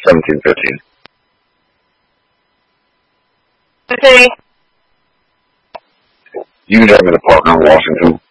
1715. Okay. You have an apartment in Washington?